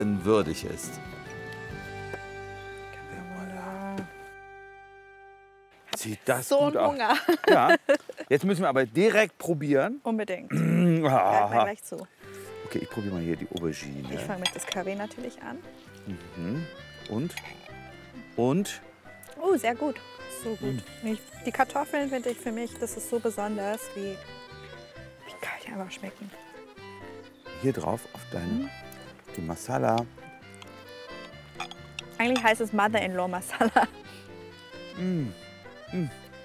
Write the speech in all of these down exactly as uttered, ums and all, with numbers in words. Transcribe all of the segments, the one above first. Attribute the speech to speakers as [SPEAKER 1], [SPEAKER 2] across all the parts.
[SPEAKER 1] würdig ist. Sieht das
[SPEAKER 2] so
[SPEAKER 1] gut
[SPEAKER 2] ein
[SPEAKER 1] aus.
[SPEAKER 2] Hunger.
[SPEAKER 1] Ja. Jetzt müssen wir aber direkt probieren.
[SPEAKER 2] Unbedingt.
[SPEAKER 1] Mm,
[SPEAKER 2] Hört mal gleich zu.
[SPEAKER 1] Okay, ich probiere mal hier die Aubergine.
[SPEAKER 2] Ich fange mit das Curry natürlich an.
[SPEAKER 1] Mhm. Und? Und?
[SPEAKER 2] Oh, sehr gut. So gut. Ich, die Kartoffeln finde ich für mich, das ist so besonders, wie, wie kann ich einfach schmecken.
[SPEAKER 1] Hier drauf auf deine die Masala.
[SPEAKER 2] Eigentlich heißt es Mother-in-Law Masala.
[SPEAKER 1] Mm. Mm.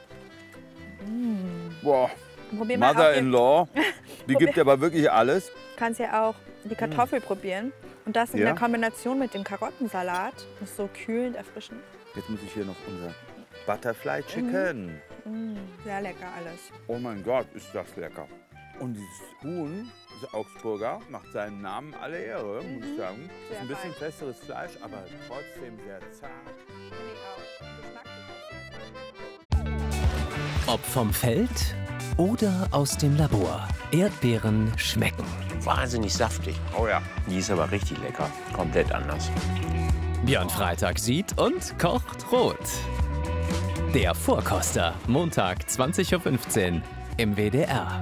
[SPEAKER 1] Boah.
[SPEAKER 2] Probier mal auch
[SPEAKER 1] Mother-in-Law, die
[SPEAKER 2] Probier-
[SPEAKER 1] gibt aber wirklich alles.
[SPEAKER 2] Du kannst ja auch die Kartoffel probieren. Und das in
[SPEAKER 1] Ja.
[SPEAKER 2] der Kombination mit dem Karottensalat ist so kühlend, erfrischend.
[SPEAKER 1] Jetzt muss ich hier noch unser Butterfly Chicken.
[SPEAKER 2] Mm, sehr lecker alles.
[SPEAKER 1] Oh mein Gott, ist das lecker. Und dieses Huhn, das Augsburger, macht seinen Namen alle Ehre, muss ich sagen. Ist
[SPEAKER 2] Sehr
[SPEAKER 1] ein bisschen
[SPEAKER 2] fein.
[SPEAKER 1] festeres Fleisch, aber trotzdem sehr zart.
[SPEAKER 3] Ob vom Feld oder aus dem Labor. Erdbeeren schmecken.
[SPEAKER 4] Wahnsinnig saftig.
[SPEAKER 1] Oh ja.
[SPEAKER 4] Die ist aber richtig lecker. Komplett anders.
[SPEAKER 3] Björn Freitag sieht und kocht rot. Der Vorkoster, Montag zwanzig Uhr fünfzehn im W D R.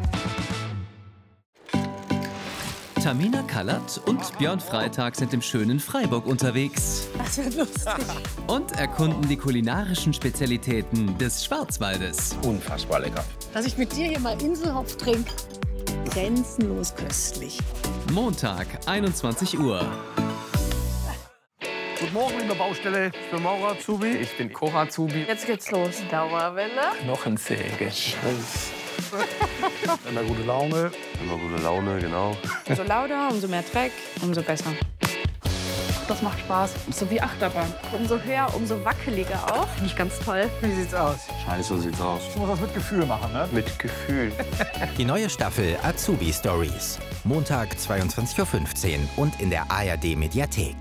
[SPEAKER 3] Tamina Kallert und Björn Freitag sind im schönen Freiburg unterwegs
[SPEAKER 2] Das wird lustig.
[SPEAKER 3] und erkunden die kulinarischen Spezialitäten des Schwarzwaldes.
[SPEAKER 4] Unfassbar lecker.
[SPEAKER 5] Dass ich mit dir hier mal Inselhopf trinke. Grenzenlos köstlich.
[SPEAKER 3] Montag, einundzwanzig Uhr.
[SPEAKER 6] Guten Morgen in der Baustelle. Ich bin Maurer Azubi.
[SPEAKER 7] Ich bin Koch-Azubi.
[SPEAKER 5] Jetzt geht's los. Dauerwelle.
[SPEAKER 7] Knochensäge.
[SPEAKER 6] Immer gute Laune.
[SPEAKER 4] Immer gute Laune, genau.
[SPEAKER 5] Umso lauter, umso mehr Dreck, umso besser. Das macht Spaß. So wie Achterbahn.
[SPEAKER 2] Umso höher, umso wackeliger auch.
[SPEAKER 5] Nicht ganz toll.
[SPEAKER 6] Wie sieht's aus?
[SPEAKER 4] Scheiße, so sieht's aus.
[SPEAKER 6] Ich muss das mit Gefühl machen, ne?
[SPEAKER 4] Mit Gefühl.
[SPEAKER 8] Die neue Staffel Azubi Stories. Montag zweiundzwanzig Uhr fünfzehn und in der A R D Mediathek.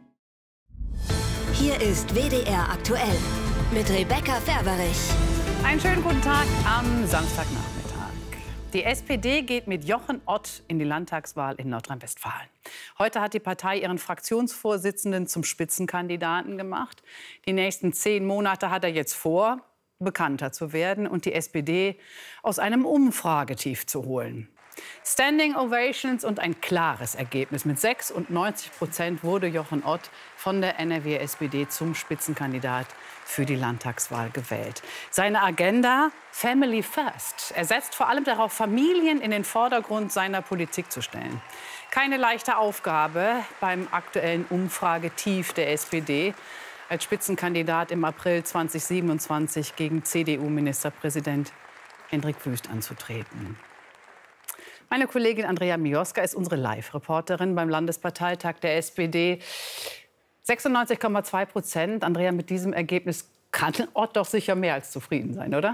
[SPEAKER 9] Hier ist W D R aktuell mit Rebecca Ferberich.
[SPEAKER 10] Einen schönen guten Tag am Samstagnachmittag. Die S P D geht mit Jochen Ott in die Landtagswahl in Nordrhein-Westfalen. Heute hat die Partei ihren Fraktionsvorsitzenden zum Spitzenkandidaten gemacht. Die nächsten zehn Monate hat er jetzt vor, bekannter zu werden und die S P D aus einem Umfragetief zu holen. Standing Ovations und ein klares Ergebnis. Mit sechsundneunzig Prozent wurde Jochen Ott von der N R W S P D zum Spitzenkandidat für die Landtagswahl gewählt. Seine Agenda Family First. Er setzt vor allem darauf, Familien in den Vordergrund seiner Politik zu stellen. Keine leichte Aufgabe beim aktuellen Umfragetief der S P D. Als Spitzenkandidat im April zweitausendsiebenundzwanzig gegen C D U-Ministerpräsident Hendrik Wüst anzutreten. Meine Kollegin Andrea Mioska ist unsere Live-Reporterin beim Landesparteitag der S P D. sechsundneunzig Komma zwei Prozent. Andrea, mit diesem Ergebnis kann Ott doch sicher mehr als zufrieden sein, oder?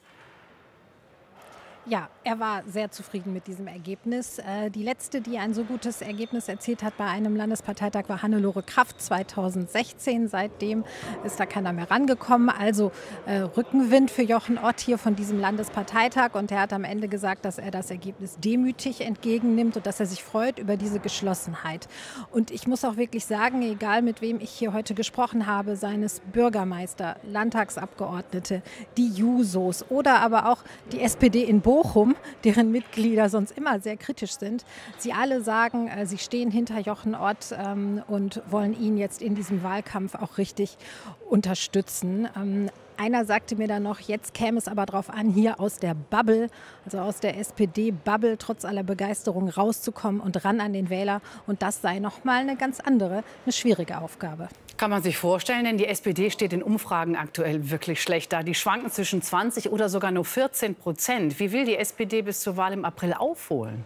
[SPEAKER 11] Ja, er war sehr zufrieden mit diesem Ergebnis. Äh, die letzte, die ein so gutes Ergebnis erzielt hat bei einem Landesparteitag, war Hannelore Kraft zweitausendsechzehn. Seitdem ist da keiner mehr rangekommen. Also äh, Rückenwind für Jochen Ott hier von diesem Landesparteitag. Und er hat am Ende gesagt, dass er das Ergebnis demütig entgegennimmt und dass er sich freut über diese Geschlossenheit. Und ich muss auch wirklich sagen, egal mit wem ich hier heute gesprochen habe, seien es Bürgermeister, Landtagsabgeordnete, die Jusos oder aber auch die S P D in Bochum, deren Mitglieder sonst immer sehr kritisch sind. Sie alle sagen, äh, sie stehen hinter Jochen Ott ähm, und wollen ihn jetzt in diesem Wahlkampf auch richtig unterstützen. Ähm, Einer sagte mir dann noch, jetzt käme es aber darauf an, hier aus der Bubble, also aus der S P D-Bubble, trotz aller Begeisterung rauszukommen und ran an den Wähler. Und das sei noch mal eine ganz andere, eine schwierige Aufgabe.
[SPEAKER 10] Kann man sich vorstellen, denn die S P D steht in Umfragen aktuell wirklich schlecht da. Die schwanken zwischen zwanzig oder sogar nur vierzehn Prozent. Wie will die S P D bis zur Wahl im April aufholen?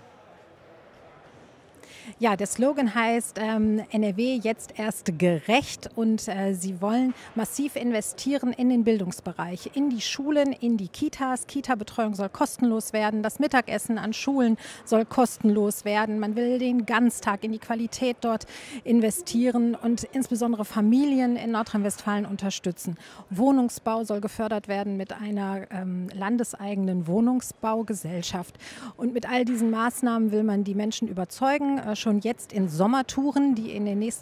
[SPEAKER 11] Ja, der Slogan heißt ähm, N R W jetzt erst gerecht und äh, sie wollen massiv investieren in den Bildungsbereich, in die Schulen, in die Kitas. Kita-Betreuung soll kostenlos werden, das Mittagessen an Schulen soll kostenlos werden. Man will den Ganztag in die Qualität dort investieren und insbesondere Familien in Nordrhein-Westfalen unterstützen. Wohnungsbau soll gefördert werden mit einer ähm, landeseigenen Wohnungsbaugesellschaft. Und mit all diesen Maßnahmen will man die Menschen überzeugen, schon jetzt in Sommertouren, die in den nächsten